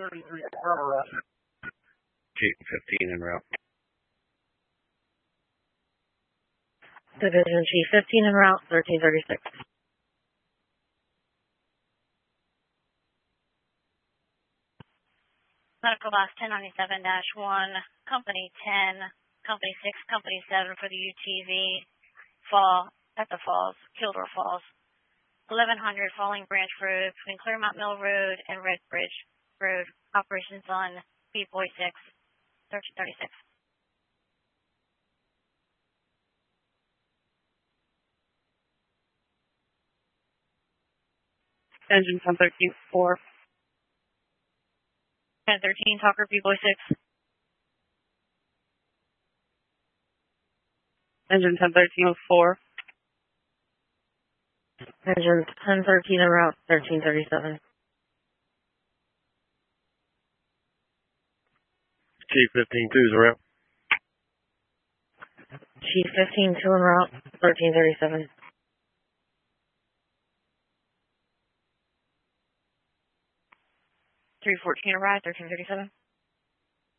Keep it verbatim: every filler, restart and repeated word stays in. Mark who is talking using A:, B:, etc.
A: thirty-three, arrest.
B: Chief fifteen en route.
C: Division Chief fifteen en route, thirteen thirty-six.
D: Medical Box ten ninety-seven dash one, Company ten, Company six, Company seven for the U T V, fall at the falls, Kildare Falls. eleven hundred Falling Branch Road between Claremont Mill Road and Red Bridge Road. Operations on B Boy six, thirteen thirty-six.
E: Engine ten thirteen four.
D: ten thirteen, Talker B Boy six.
E: Engine ten thirteen four.
C: Engine ten thirteen en route, thirteen thirty-seven.
B: Chief fifteen two is en route.
C: Chief fifteen two en route, thirteen thirty-seven.
D: three fourteen arrived, thirteen thirty-seven.